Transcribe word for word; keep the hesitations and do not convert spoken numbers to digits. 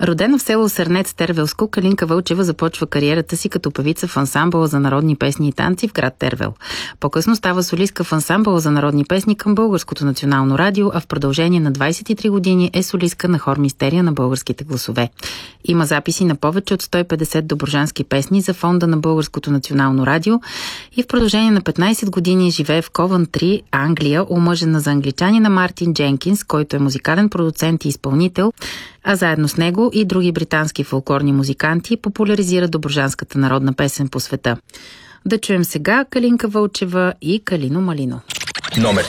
Родена в село Сърнец, Тервелско, Калинка Вълчева започва кариерата си като певица в ансамбъла за народни песни и танци в град Тервел. По-късно става солистка в ансамбъла за народни песни към Българското национално радио, а в продължение на двадесет и три години е солистка на хор Мистерия на българските гласове. Има записи на повече от сто и петдесет добруджански песни за фонда на Българското национално радио и в продължение на петнадесет години живее в Ковънтри, Англия, омъжена за англичанина Мартин Дженкинс, който е музикален продуцент и изпълнител, а заедно с него и други британски фолклорни музиканти популяризират добруджанската народна песен по света. Да чуем сега Калинка Вълчева и Калино Малино. Номер